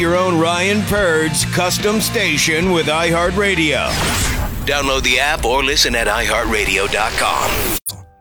Your own Ryan Purd's custom station with iHeartRadio. Download the app or listen at iHeartRadio.com.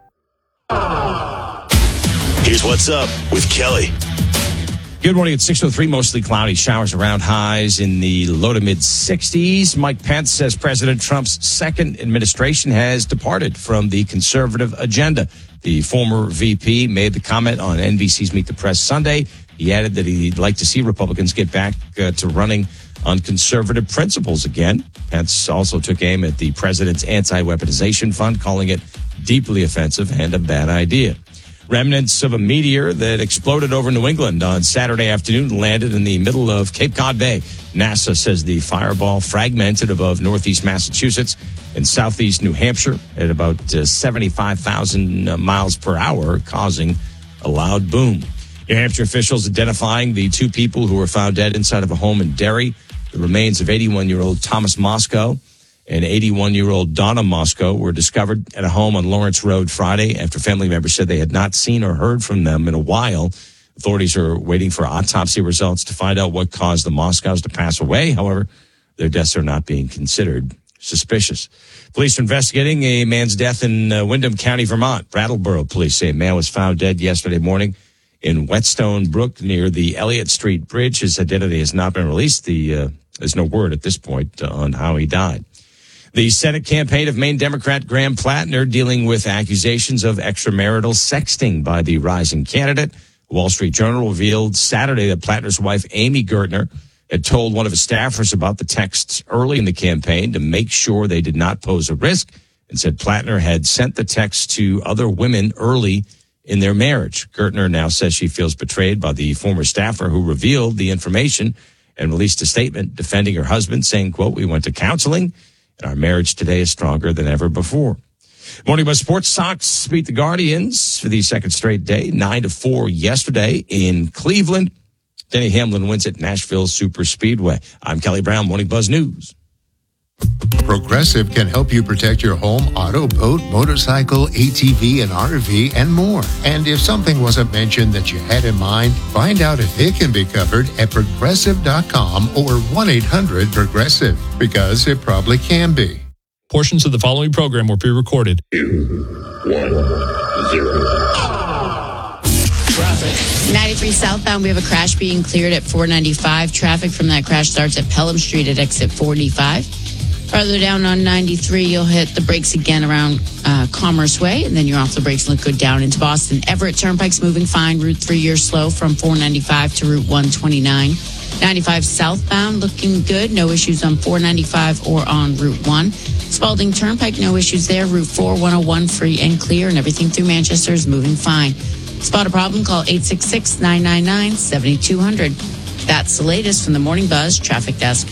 Here's what's up with Kelly. Good morning. It's 6:03. Mostly cloudy. Showers around. Highs in the low to mid 60s. Mike Pence says President Trump's second administration has departed from the conservative agenda. The former VP made the comment on NBC's Meet the Press Sunday. He added that he'd like to see Republicans get back to running on conservative principles again. Pence also took aim at the president's anti-weaponization fund, calling it deeply offensive and a bad idea. Remnants of a meteor that exploded over New England on Saturday afternoon landed in the middle of Cape Cod Bay. NASA says the fireball fragmented above northeast Massachusetts and southeast New Hampshire at about 75,000 miles per hour, causing a loud boom. New Hampshire officials identifying the two people who were found dead inside of a home in Derry. The remains of 81-year-old Thomas Moscow and 81-year-old Donna Moscow were discovered at a home on Lawrence Road Friday after family members said they had not seen or heard from them in a while. Authorities are waiting for autopsy results to find out what caused the Moscows to pass away. However, their deaths are not being considered suspicious. Police are investigating a man's death in Windham County, Vermont. Brattleboro police say a man was found dead yesterday morning in Whetstone Brook near the Elliott Street Bridge. His identity has not been released. There's no word at this point on how he died. The Senate campaign of Maine Democrat Graham Plattner dealing with accusations of extramarital sexting by the rising candidate. The Wall Street Journal revealed Saturday that Plattner's wife, Amy Gertner, had told one of his staffers about the texts early in the campaign to make sure they did not pose a risk, and said Plattner had sent the texts to other women early in their marriage. Gertner now says she feels betrayed by the former staffer who revealed the information and released a statement defending her husband, saying, quote, "We went to counseling, and our marriage today is stronger than ever before." Morning Buzz Sports. Sox beat the Guardians for the second straight day, 9-4 yesterday in Cleveland. Denny Hamlin wins at Nashville Super Speedway. I'm Kelly Brown, Morning Buzz News. Progressive can help you protect your home, auto, boat, motorcycle, ATV, and RV, and more. And if something wasn't mentioned that you had in mind, find out if it can be covered at Progressive.com or 1-800-PROGRESSIVE, because it probably can be. Portions of the following program were pre-recorded. 2, 1, 0. Traffic. 93 southbound, we have a crash being cleared at 495. Traffic from that crash starts at Pelham Street at exit 45. Farther down on 93, you'll hit the brakes again around Commerce Way, and then you're off the brakes and look good down into Boston. Everett Turnpike's moving fine. Route 3, you're slow from 495 to Route 129. 95 southbound, looking good. No issues on 495 or on Route 1. Spalding Turnpike, no issues there. Route 4, 101, free and clear, and everything through Manchester is moving fine. Spot a problem, call 866-999-7200. That's the latest from the Morning Buzz Traffic Desk.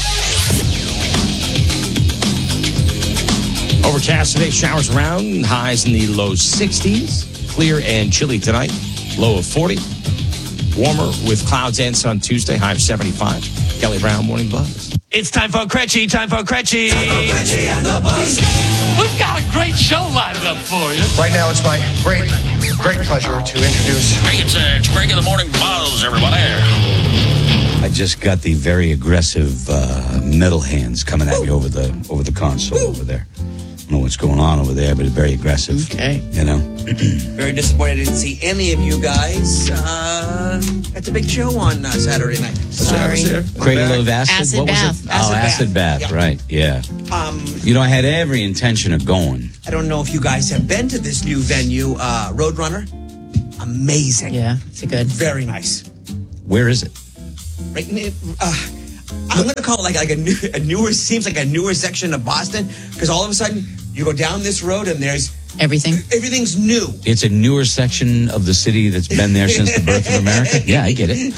Overcast today, showers around, highs in the low 60s. Clear and chilly tonight, low of 40. Warmer with clouds and sun Tuesday, high of 75. Kelly Brown, Morning Buzz. It's time for Cretchy, time for Cretchy. And the Buzz. We've got a great show lined up for you. Right now, it's my great pleasure to introduce... Hey, it's Greg in the Morning Buzz, everybody. I just got the very aggressive metal hands coming at me over the console over there. I don't know what's going on over there, but it's very aggressive. Okay. You know? Very disappointed I didn't see any of you guys at the big show on Saturday night. Sorry. Cradle of Acid? Acid what Bath. was it? Acid Bath, yeah. Right, yeah. You know, I had every intention of going. I don't know if you guys have been to this new venue, Roadrunner. Amazing. Yeah, it's a good. Very nice. Where is it? Right, I'm going to call it like a newer, seems like a newer section of Boston, because all of a sudden you go down this road and there's everything's new. It's a newer section of the city that's been there since the birth of America. Yeah, I get it.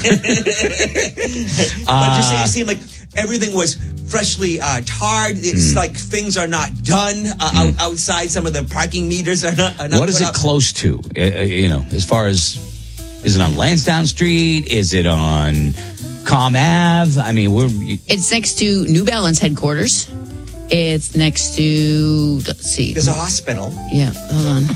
But just it seemed like everything was freshly tarred. It's like things are not done outside. Some of the parking meters are not what is it close to? You know, as far as, is it on Lansdowne Street? Is it on Com Ave? I mean, it's next to New Balance headquarters. It's next to, let's see. There's a hospital. Yeah, hold on.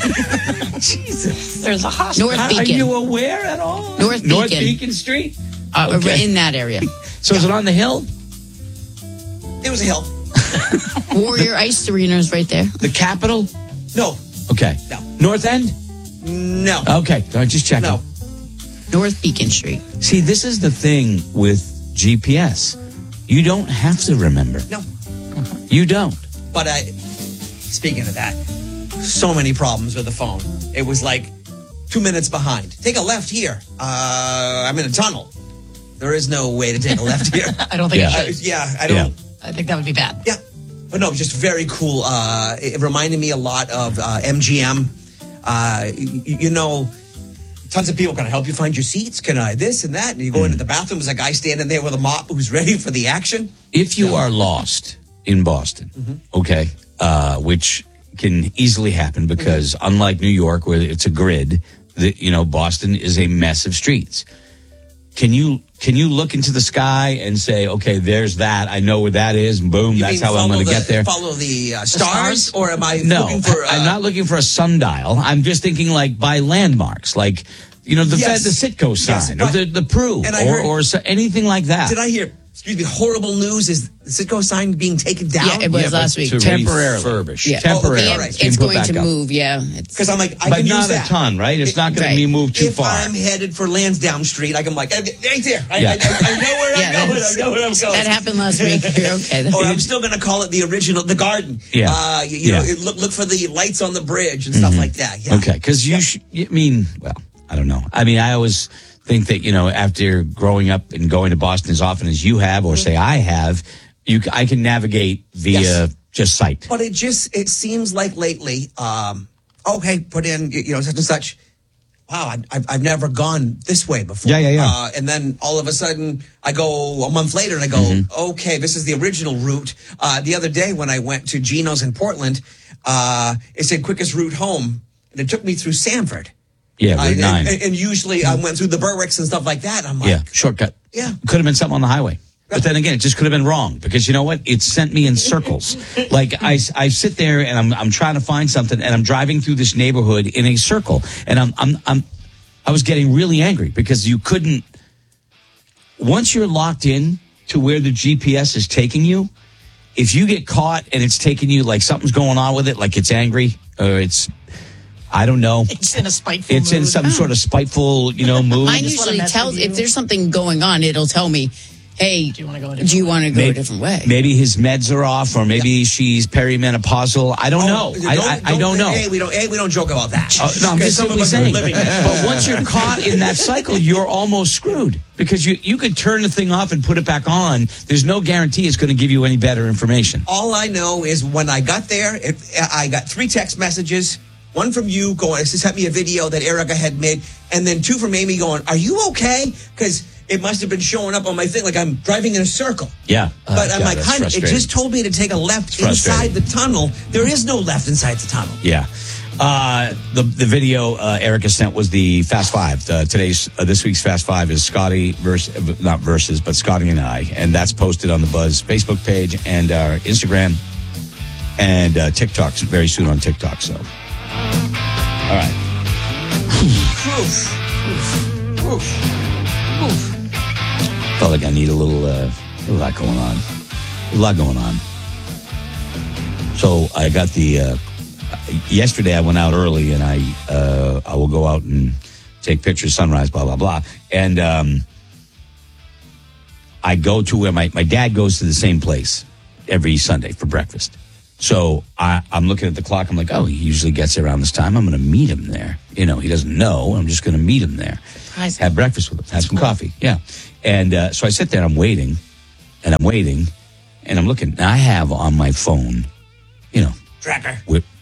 Jesus. There's a hospital. North Beacon. Are you aware at all? North Beacon Beacon Street? in that area. So is it on the hill? It was a hill. Warrior Ice Arena is right there. The Capitol? No. Okay. No. North End? No. Okay. I'm just checking. No. North Beacon Street. See, this is the thing with GPS. You don't have to remember. No. You don't. But speaking of that, so many problems with the phone. It was like 2 minutes behind. Take a left here. I'm in a tunnel. There is no way to take a left here. I don't think I don't. I think that would be bad. Yeah. But no, just very cool. It reminded me a lot of MGM. Tons of people, can I help you find your seats? Can I this and that? And you go into the bathroom, there's a guy standing there with a mop who's ready for the action. If you are lost in Boston, okay, which can easily happen because unlike New York where it's a grid, Boston is a mess of streets. Can you look into the sky and say, okay, there's that. I know where that is. And boom, that's how I'm going to get there. Follow the stars? Or am I No, looking for... I'm not looking for a sundial. I'm just thinking like by landmarks, like, the Sitco sign or the Prue or anything like that. Did I hear, horrible news is the Sitco sign being taken down? Yeah, it was last week. Temporarily. Refurbished. Yeah. Temporarily. Oh, okay, right. It's going to move, yeah. Because I'm like, I but can not use that. a ton, right? It's not going to be moved too far. If I'm headed for Lansdowne Street, I can right there. I know where I'm going. I know where I'm going. That happened last week. You're okay. Or I'm still going to call it the original, the garden. Yeah. Look for the lights on the bridge and stuff like that. Yeah. Okay, because I don't know. I mean, I always think that, after growing up and going to Boston as often as you have, or say I have, I can navigate via just sight. But it seems like lately, put in, such and such. Wow, I've never gone this way before. Yeah. And then all of a sudden, I go a month later and I go, okay, this is the original route. The other day when I went to Gino's in Portland, it said quickest route home. And it took me through Sanford. Yeah, Route 9. And usually I went through the Berwicks and stuff like that. I'm like, shortcut. Yeah. Could have been something on the highway. But then again, it just could have been wrong because you know what? It sent me in circles. Like I sit there and I'm trying to find something and I'm driving through this neighborhood in a circle and I was getting really angry because you couldn't. Once you're locked in to where the GPS is taking you, if you get caught and it's taking you like something's going on with it, like it's angry or I don't know. It's in a spiteful mood. in some sort of spiteful, mood. Mine usually tells, if there's something going on, it'll tell me, hey, do you want to go a different way? Maybe his meds are off, or maybe she's perimenopausal. I don't know. I don't know. We don't joke about that. No, I'm just simply saying. But once you're caught in that cycle, you're almost screwed because you could turn the thing off and put it back on. There's no guarantee it's going to give you any better information. All I know is when I got there, I got 3 text messages. One from you going, she sent me a video that Erica had made, and then 2 from Amy going, are you okay? Because it must have been showing up on my thing like I'm driving in a circle. Yeah. But I'm like, honey, it just told me to take a left inside the tunnel. There is no left inside the tunnel. Yeah. The video Erica sent was the Fast Five. This week's Fast Five is Scotty not versus, but Scotty and I, and that's posted on the Buzz Facebook page and our Instagram and TikTok very soon on TikTok. So. All right. Felt like I need a lot going on. A lot going on. So I got yesterday I went out early and I will go out and take pictures, sunrise, blah, blah, blah. And I go to where my dad goes to the same place every Sunday for breakfast. So I'm looking at the clock. I'm like, oh, he usually gets there around this time. I'm going to meet him there. He doesn't know. I'm just going to meet him there. Have breakfast with him. Have some coffee. Yeah. And so I sit there and I'm waiting. And I'm looking. Now I have on my phone, Tracker.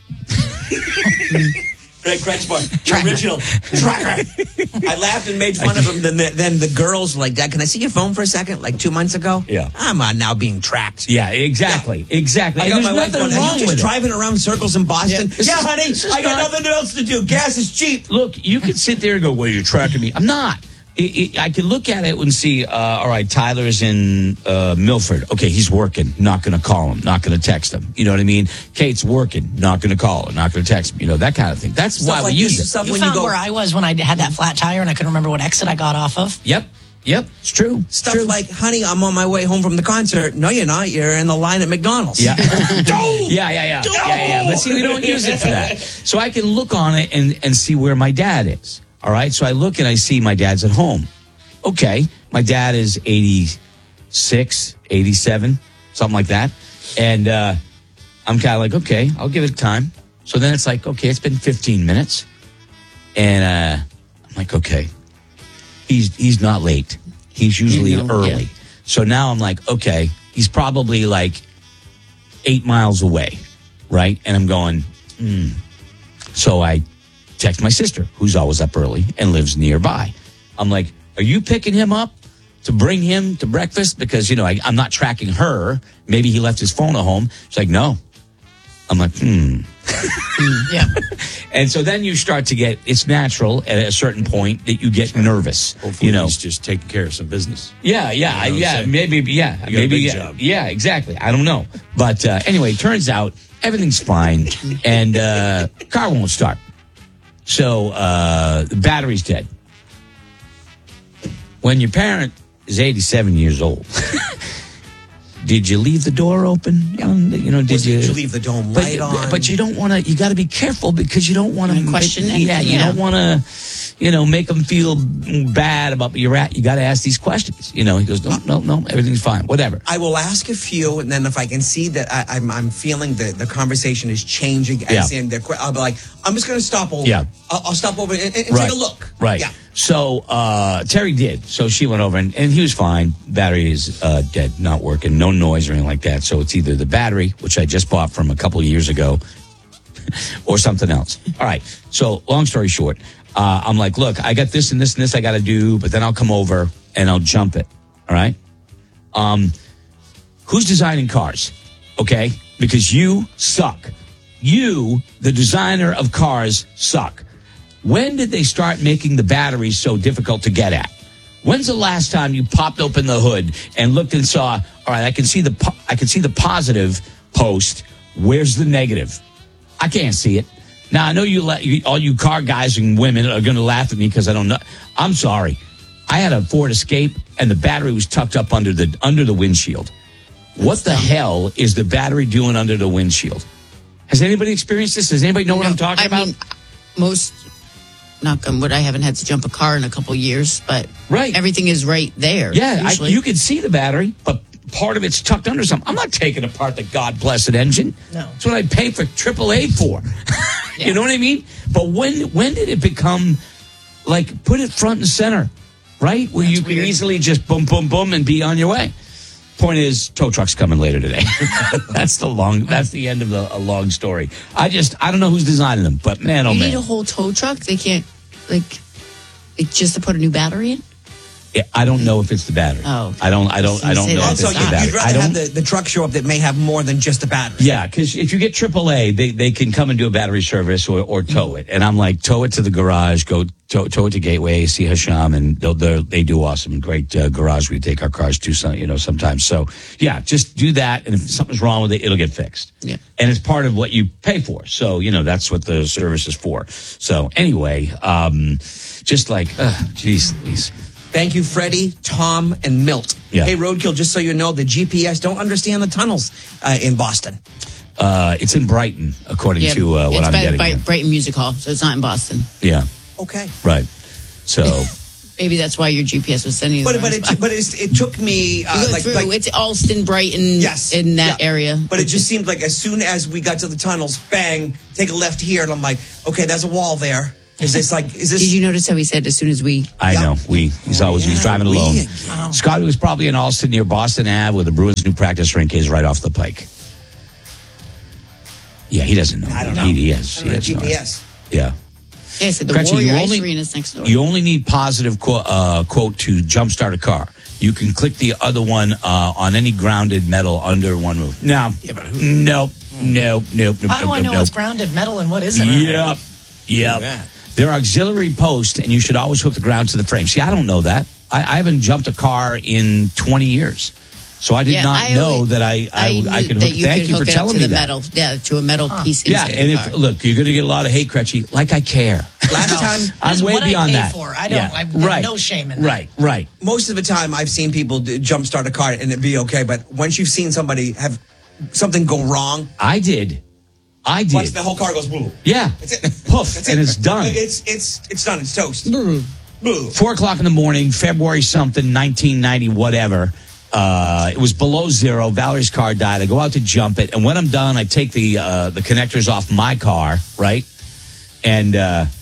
Greg Kretschmer, the original tracker. I laughed and made fun of him. Then the girls were like, Dad, can I see your phone for a second? Like 2 months ago? Yeah. I'm now being tracked. Yeah, exactly. Yeah. Exactly. I got my wife going, are you just driving around circles in Boston? Yeah, honey, I got nothing else to do. Gas is cheap. Look, you could sit there and go, well, you're tracking me. I'm not. I can look at it and see, all right, Tyler's in Milford. Okay, he's working. Not going to call him. Not going to text him. You know what I mean? Kate's working. Not going to call her. Not going to text him. That kind of thing. That's why we use it. You found where I was when I had that flat tire and I couldn't remember what exit I got off of? Yep. Yep, it's true. Stuff like, honey, I'm on my way home from the concert. No, you're not. You're in the line at McDonald's. Yeah. Yeah. But see, we don't use it for that. So I can look on it and see where my dad is. All right. So I look and I see my dad's at home. Okay. My dad is 86, 87, something like that. And I'm kind of like, okay, I'll give it time. So then it's like, okay, it's been 15 minutes. And I'm like, okay, he's not late. He's usually early. Yeah. So now I'm like, okay, he's probably like 8 miles away, right? And I'm going, So I text my sister, who's always up early and lives nearby. I'm like, are you picking him up to bring him to breakfast? Because, you know, I'm not tracking her. Maybe he left his phone at home. She's like, no. I'm like, Yeah. And so then you start to get, it's natural at a certain point that you get nervous. Hopefully you know, he's just taking care of some business. Yeah, maybe, job. Yeah, exactly. I don't know. But anyway, it turns out everything's fine and car won't start. So the battery's dead. When your parent is 87 years old, did you leave the door open? You know, did you leave the dome light on? But you don't want to. You got to be careful because you don't want to question anything. Yeah, you don't want to. You know, make them feel bad about where you're at. You got to ask these questions. You know, he goes, no, everything's fine. Whatever. I will ask a few, and then if I can see that I'm feeling the conversation is changing, as in I'll be like, I'm just going to stop over. Yeah. I'll stop over and take a look. Right. Yeah. So Terry did. So she went over and he was fine. Battery is dead, not working, no noise or anything like that. So it's either the battery, which I just bought from a couple of years ago, or something else. All right. So long story short, I'm like, look, I got this and this and this I got to do, but then I'll come over and I'll jump it. All right. Who's designing cars? Okay. Because you suck. You, the designer of cars, suck. When did they start making the batteries so difficult to get at? When's the last time you popped open the hood and looked and saw, all right, I can see the positive post. Where's the negative? I can't see it. Now, I know all you car guys and women are going to laugh at me because I don't know. I'm sorry. I had a Ford Escape and the battery was tucked up under the windshield. What the hell is the battery doing under the windshield? Has anybody experienced this? Does anybody know what I'm talking about? Mean, most, knock on wood, I haven't had to jump a car in a couple years, but everything is right there. Yeah, you can see the battery, but part of it's tucked under something. I'm not taking apart the God-blessed engine. No. That's what I pay for AAA for. Yeah. You know what I mean? But when did it become, like, put it front and center, right? Where you can easily just boom, boom, boom and be on your way. Point is, tow truck's coming later today. That's the end of a long story. I don't know who's designing them, but man, oh man. You need a whole tow truck? They can't, just to put a new battery in? Yeah, I don't know if it's the battery. Oh, I don't know if it's the battery. You'd rather have the truck show up that may have more than just a battery. Yeah, because if you get AAA, they can come and do a battery service or tow it. And I'm like, tow it to the garage, go tow it to Gateway, see Hasham, and they do awesome. Great garage we take our cars to, sometimes. So, yeah, just do that. And if something's wrong with it, it'll get fixed. Yeah. And it's part of what you pay for. So, that's what the service is for. So, anyway, just like, geez. Thank you, Freddie, Tom, and Milt. Yeah. Hey, Roadkill, just so you know, the GPS don't understand the tunnels in Boston. It's in Brighton, according to what I'm getting. It's Brighton Music Hall, so it's not in Boston. Yeah. Okay. Right. So maybe that's why your GPS was sending you. But it took me it's Alston, Brighton, in that area. But it just seemed like as soon as we got to the tunnels, bang, take a left here, and I'm like, okay, there's a wall there. Is this? Did you notice how he said as soon as we? I know. He's driving alone. Scotty was probably in Alston near Boston Ave, where the Bruins' new practice rink is right off the pike. Yeah, he doesn't know. I don't know. He has GPS. Yeah. Yeah, so the Gretchen, Warrior Ice Arena is next door. You only need positive quote to jumpstart a car. You can click the other one on any grounded metal under one roof. No. Nope. How do I know what's grounded metal and what isn't? Yep. There are auxiliary posts, and you should always hook the ground to the frame. See, I don't know that. I haven't jumped a car in 20 years. So I did not know that I could hook. Thank you for telling me that. To a metal piece. Yeah, and look, you're going to get a lot of hate, Crutchy. Like I care. Last time, I'm way beyond that. I don't. I have no shame in that. Right. Most of the time, I've seen people jumpstart a car and it be okay. But once you've seen somebody have something go wrong, I did. Once the whole car goes boom. Yeah. That's it. Poof. That's and it. it's done. It's done. It's toast. 4:00 in the morning, February something, 1990, whatever. It was below zero. Valerie's car died. I go out to jump it, and when I'm done, I take the connectors off my car, right? And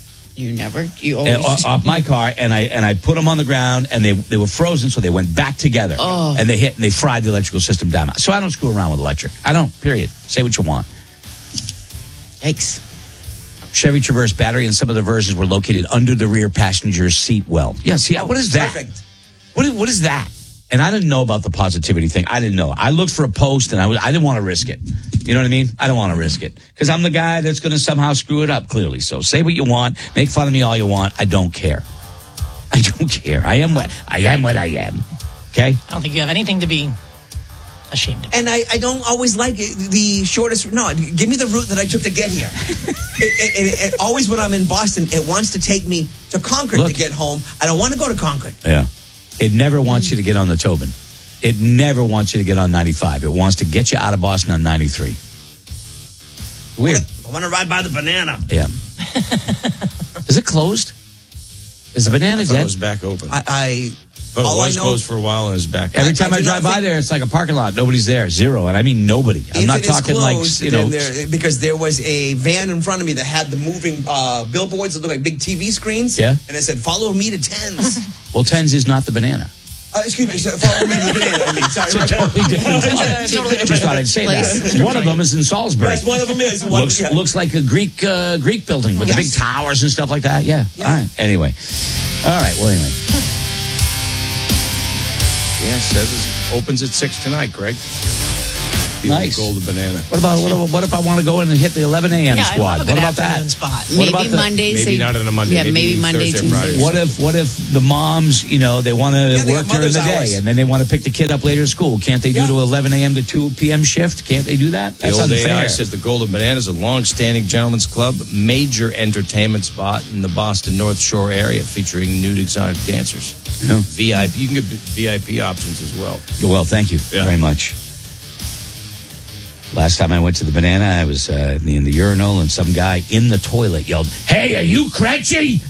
off my car, and I put them on the ground, and they were frozen, so they went back together, and they hit and they fried the electrical system down. So I don't screw around with electric. I don't. Period. Say what you want. Yikes. Chevy Traverse battery and some of the versions were located under the rear passenger seat well. Yeah, see, what is that? Perfect. What is that? And I didn't know about the positivity thing. I didn't know. I looked for a post, and I didn't want to risk it. You know what I mean? I don't want to risk it. Because I'm the guy that's going to somehow screw it up, clearly. So say what you want. Make fun of me all you want. I don't care. I don't care. I am what I am. Okay? I don't think you have anything to be ashamed of. And I don't always like the shortest. No, give me the route that I took to get here. it always when I'm in Boston, it wants to take me to Concord to get home. I don't want to go to Concord. Yeah. It never wants you to get on the Tobin. It never wants you to get on 95. It wants to get you out of Boston on 93. Weird. I want to ride by the banana. Yeah. Is it closed? Is the banana dead? It was back open. But it was closed for a while and it's back. Every time I drive by there, it's like a parking lot. Nobody's there. Zero. And I mean nobody. I'm not talking closed, like, because there was a van in front of me that had the moving billboards that look like big TV screens. Yeah. And it said, follow me to Tens. Well, Tens is not the banana. Excuse me, follow me to the banana. I mean, sorry. It's a totally different. Just thought I'd say that. One of them is in Salisbury. Yes, one of them is. Looks like a Greek building with the big towers and stuff like that. Yeah. All right. Anyway. All right. Well, anyway. Yeah, it says it opens at 6 tonight, Greg. Nice. Golden banana. What if I want to go in and hit the 11 a.m. squad? What about that? Maybe Mondays. Maybe not on a Monday. Yeah, maybe Monday, Tuesday. What if the moms, they want to work during the day and then they want to pick the kid up later at school? Can't they do to 11 a.m. to 2 p.m. shift? Can't they do that? That's the old unfair. AI says the Golden Banana is a long-standing gentleman's club, major entertainment spot in the Boston North Shore area, featuring nude exotic dancers. Yeah. VIP. You can get VIP options as well. Well, thank you very much. Last time I went to the Banana, I was in the urinal, and some guy in the toilet yelled, "Hey, are you Crutchy?"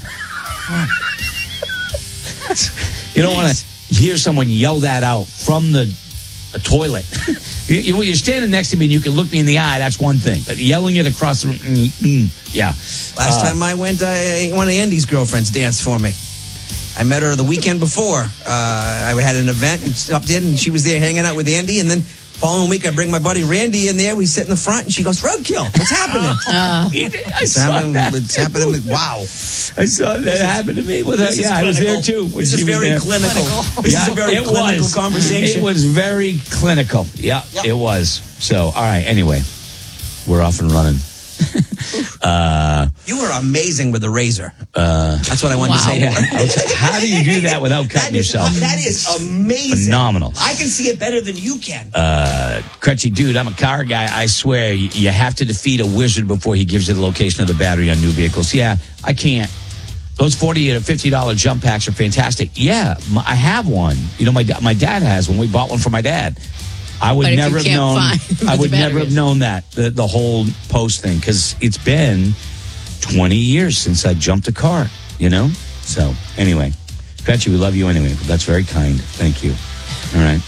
You don't want to hear someone yell that out from the toilet. You're standing next to me and you can look me in the eye, that's one thing. But yelling it across the room, yeah. Last time I went, one of Andy's girlfriends danced for me. I met her the weekend before. I had an event and stopped in, and she was there hanging out with Andy. And then following week, I bring my buddy Randy in there. We sit in the front, and she goes, "Roadkill, what's happening?" It's happening. Wow. I saw that happen to me with her. Yeah, I was there too. This is very clinical. This is a very clinical conversation. It was very clinical. Yeah, it was. So, all right, anyway, we're off and running. You were amazing with the razor. That's what I wanted to say. How do you do that without cutting yourself? That is amazing. Phenomenal. I can see it better than you can. Crutchy, dude, I'm a car guy. I swear, you have to defeat a wizard before he gives you the location of the battery on new vehicles. Yeah, I can't. Those $40 or $50 jump packs are fantastic. Yeah, I have one. My dad has one. We bought one for my dad. I would never have known. I would never have known that the whole post thing, because it's been 20 years since I jumped a car. So anyway, Crutchy, we love you anyway. That's very kind. Thank you. All right.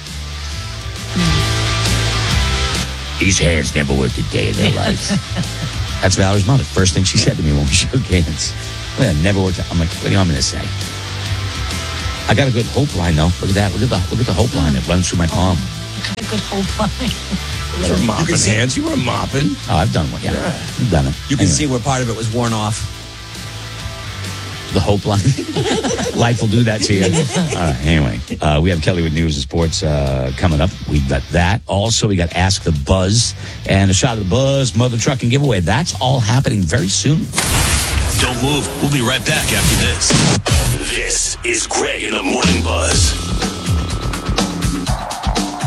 These hands never worked a day in their lives. That's Valerie's mother. First thing she said to me when we shook hands. Well, never worked. I'm like, what do you want me to say? I got a good hope line though. Look at that. Look at the hope line that runs through my palm. A good hope line. You were mopping hands. You were mopping. Oh, I've done one. Yeah. I've done it. You can see where part of it was worn off. The hope line. Life will do that to you. All right. Anyway, we have Kelly with news and sports coming up. We got that. Also, we got Ask the Buzz and a shot of the Buzz Mother Trucking giveaway. That's all happening very soon. Don't move. We'll be right back after this. This is Greg in the Morning Buzz.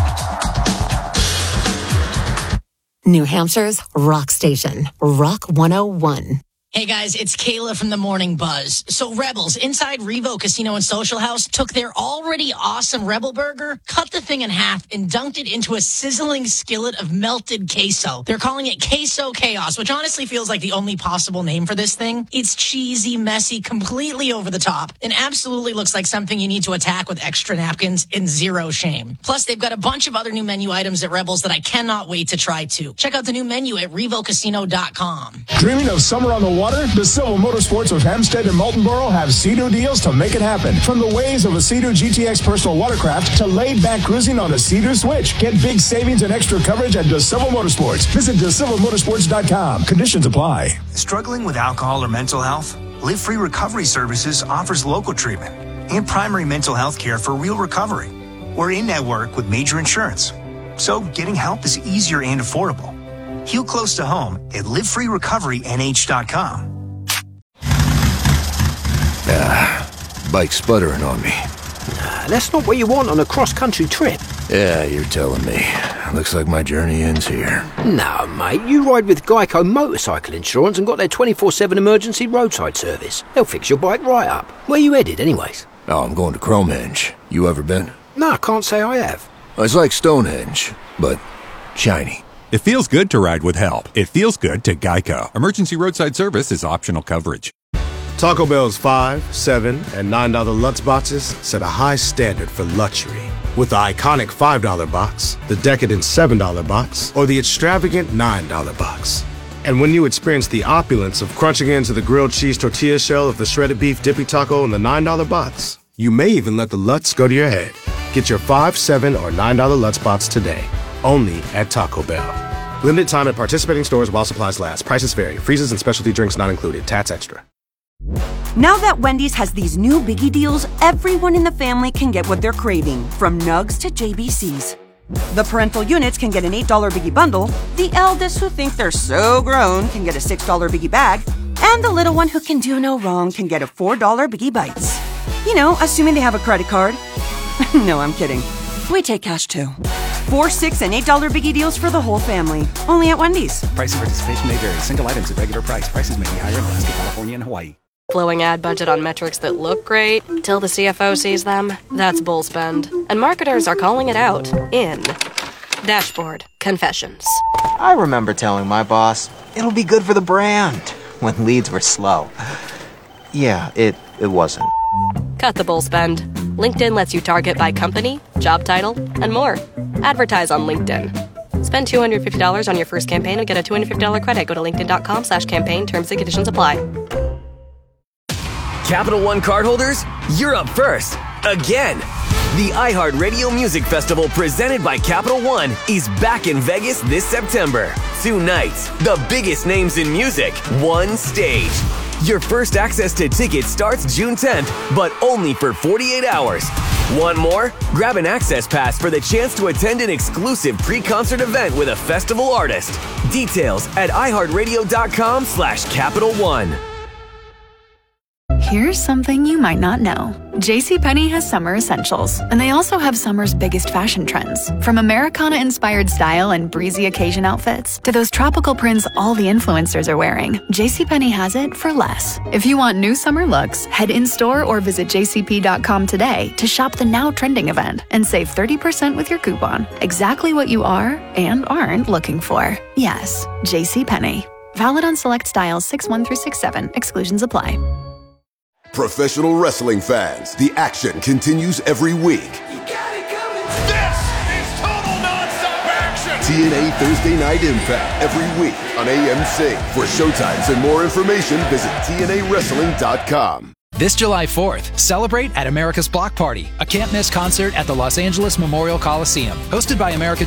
New Hampshire's rock station, Rock 101. Hey guys, it's Kayla from the Morning Buzz. So Rebels, inside Revo Casino and Social House, took their already awesome Rebel Burger, cut the thing in half, and dunked it into a sizzling skillet of melted queso. They're calling it Queso Chaos, which honestly feels like the only possible name for this thing. It's cheesy, messy, completely over the top, and absolutely looks like something you need to attack with extra napkins and zero shame. Plus, they've got a bunch of other new menu items at Rebels that I cannot wait to try too. Check out the new menu at RevoCasino.com. Dreaming of summer on the water? The Civil Motorsports of Hempstead and Moultonboro have Sea-Doo deals to make it happen. From the ways of a Sea-Doo GTX personal watercraft to laid-back cruising on a Sea-Doo Switch. Get big savings and extra coverage at DeCivil Motorsports. Visit DeCivilMotorsports.com. Conditions apply. Struggling with alcohol or mental health? Live Free Recovery Services offers local treatment and primary mental health care for real recovery. We're in-network with major insurance, so getting help is easier and affordable. Heal close to home at LiveFreeRecoveryNH.com. Bike sputtering on me. That's not what you want on a cross-country trip. Yeah, you're telling me. Looks like my journey ends here. No, mate, you ride with Geico Motorcycle Insurance and got their 24/7 emergency roadside service. They'll fix your bike right up. Where you headed, anyways? Oh, I'm going to Cromehenge. You ever been? No, I can't say I have. It's like Stonehenge, but shiny. It feels good to ride with help. It feels good to Geico. Emergency roadside service is optional coverage. Taco Bell's $5, $7, and $9 Lutz boxes set a high standard for luxury. With the iconic $5 box, the decadent $7 box, or the extravagant $9 box. And when you experience the opulence of crunching into the grilled cheese tortilla shell of the shredded beef dippy taco in the $9 box, you may even let the Lutz go to your head. Get your $5, $7, or $9 Lutz box today. Only at Taco Bell. Limited time at participating stores while supplies last. Prices vary. Freezes and specialty drinks not included. Tats extra. Now that Wendy's has these new biggie deals, everyone in the family can get what they're craving, from nugs to JBCs. The parental units can get an $8 biggie bundle, the eldest who think they're so grown can get a $6 biggie bag, and the little one who can do no wrong can get a $4 biggie bites. You know, assuming they have a credit card. No, I'm kidding. We take cash too. 4, $6, and $8 biggie deals for the whole family. Only at Wendy's. Price and participation may vary. Single items at regular price. Prices may be higher in Alaska, California, and Hawaii. Flowing ad budget on metrics that look great till the CFO sees them. That's bull spend. And marketers are calling it out in Dashboard Confessions. I remember telling my boss, it'll be good for the brand, when leads were slow. Yeah, it wasn't. Cut the bull spend. LinkedIn lets you target by company, job title, and more. Advertise on LinkedIn. Spend $250 on your first campaign and get a $250 credit. Go to linkedin.com/campaign. Terms and conditions apply. Capital One cardholders, you're up first. Again. The iHeartRadio Music Festival presented by Capital One is back in Vegas this September. 2 nights, the biggest names in music, one stage. Your first access to tickets starts June 10th, but only for 48 hours. Want more? Grab an access pass for the chance to attend an exclusive pre-concert event with a festival artist. Details at iHeartRadio.com/Capital One. Here's something you might not know. JCPenney has summer essentials, and they also have summer's biggest fashion trends. From Americana-inspired style and breezy occasion outfits to those tropical prints all the influencers are wearing, JCPenney has it for less. If you want new summer looks, head in-store or visit jcp.com today to shop the now trending event and save 30% with your coupon. Exactly what you are and aren't looking for. Yes, JCPenney. Valid on select styles 6-1 through 6-7. Exclusions apply. Professional wrestling fans, the action continues every week. This is total nonstop action! TNA Thursday Night Impact every week on AMC. For showtimes and more information, visit TNAWrestling.com. This July 4th, celebrate at America's Block Party, a can't-miss concert at the Los Angeles Memorial Coliseum. Hosted by America